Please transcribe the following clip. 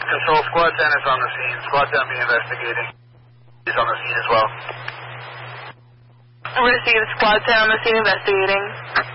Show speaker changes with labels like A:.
A: Control, Squad 10 is on the scene. Squad 10 be investigating. He's on the scene as well.
B: We're receiving Squad 10 on the scene investigating.